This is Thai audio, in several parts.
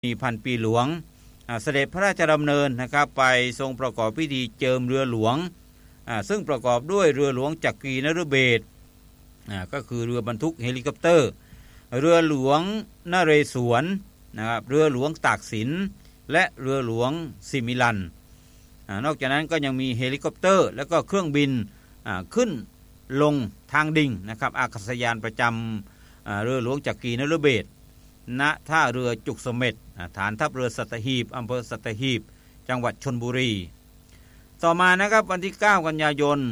มีพันปีหลวงเสด็จพระราชดำเนินนะครับไปทรงประกอบพิธีเจิมเรือหลวงซึ่งประกอบด้วยเรือหลวงจักรีนฤเบศรก็คือเรือบรรทุกเฮลิคอปเตอร์เรือหลวงนเรศวรนะครับเรือหลวงตากสินและเรือหลวงสิมิลันนอกจากนั้นก็ยังมีเฮลิคอปเตอร์แล้วก็เครื่องบินขึ้นลงทางดิ่งนะครับอากาศยานประจำเรือหลวงจักรีนฤเบศรณท่าเรือจุกเสม็ดฐานทัพเรือสัตหีบอำเภอสัตหีบจังหวัดชลบุรีต่อมานะครับวันที่9กันยายน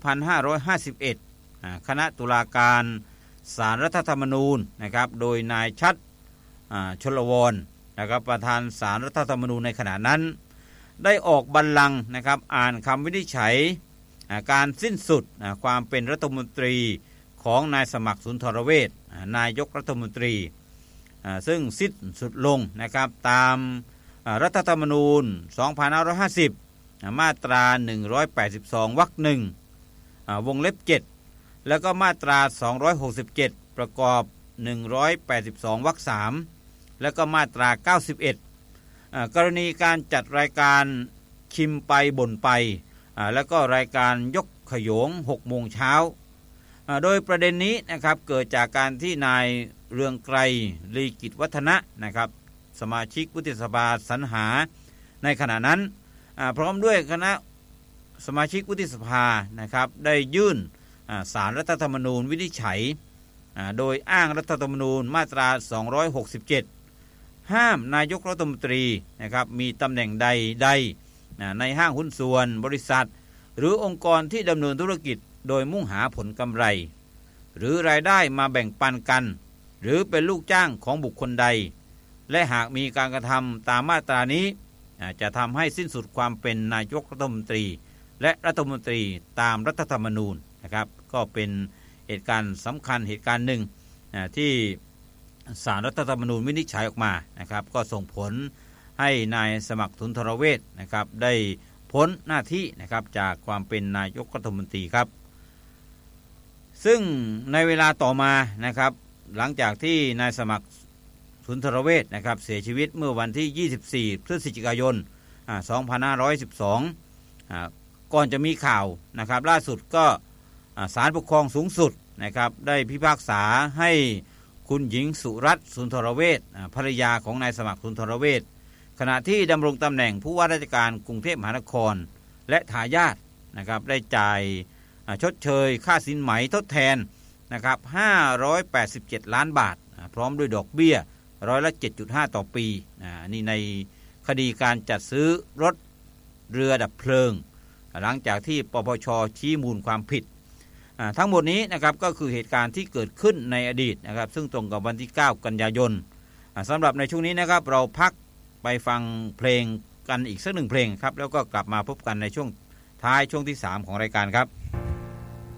2551คณะตุลาการศาลรัฐธรรมนูญนะครับโดยนายชัดชลวรนะครับประธานศาลรัฐธรรมนูญในขณะนั้นได้ออกบัลลังก์นะครับอ่านคำวินิจฉัยการสิ้นสุดความเป็นรัฐมนตรีของนายสมัครสุนทรเวชนายกรัฐมนตรีซึ่งสิ้นสุดลงนะครับตามรัฐธรรมนูญ2550มาตรา182วรรคหนึ่งวงเล็บ7แล้วก็มาตรา267ประกอบ182วรรค3แล้วก็มาตรา91กรณีการจัดรายการชิมไปบ่นไปแล้วก็รายการยกขโยง6โมงเช้าโดยประเด็นนี้นะครับเกิดจากการที่นายเรืองไกรลีกิจวัฒนะนะครับสมาชิกวุฒิสภาสรรหาในขณะนั้นพร้อมด้วยคณะสมาชิกวุฒิสภานะครับได้ยื่นศาลรัฐธรรมนูญวินิจฉัยโดยอ้างรัฐธรรมนูญมาตรา267ห้ามนายกรัฐมนตรีนะครับมีตำแหน่งใดในห้างหุ้นส่วนบริษัทหรือองค์กรที่ดำเนินธุรกิจโดยมุ่งหาผลกำไรหรือรายได้มาแบ่งปันกันหรือเป็นลูกจ้างของบุคคลใดและหากมีการกระทำตามมาตรานี้จะทำให้สิ้นสุดความเป็นนายกรัฐมนตรีและรัฐมนตรีตามรัฐธรรมนูญนะครับก็เป็นเหตุการณ์สำคัญเหตุการณ์หนึ่งที่ศาลรัฐธรรมนูญวินิจฉัยออกมานะครับก็ส่งผลให้นายสมัครสุนทรเวชนะครับได้พ้นหน้าที่นะครับจากความเป็นนายกรัฐมนตรีครับซึ่งในเวลาต่อมานะครับหลังจากที่นายสมัครสุนทรเวชนะครับเสียชีวิตเมื่อวันที่24พฤศจิกายน2512ก่อนจะมีข่าวนะครับล่าสุดก็ศาลปกครองสูงสุดนะครับได้พิพากษาให้คุณหญิงสุรัตน์สุนทรเวชภรรยาของนายสมัครสุนทรเวชขณะที่ดำรงตำแหน่งผู้ว่าราชการกรุงเทพมหานครและทายาทนะครับได้จ่ายชดเชยค่าสินไหมทดแทนนะครับ587ล้านบาทพร้อมด้วยดอกเบี้ยร้อยละ 7.5 ต่อปีนี่ในคดีการจัดซื้อรถเรือดับเพลิงหลังจากที่ปปช.ชี้มูลความผิดทั้งหมดนี้นะครับก็คือเหตุการณ์ที่เกิดขึ้นในอดีตนะครับซึ่งตรงกับวันที่9กันยายนสำหรับในช่วงนี้นะครับเราพักไปฟังเพลงกันอีกสักหนึ่งเพลงครับแล้วก็กลับมาพบกันในช่วงท้ายช่วงที่3ของรายการครับ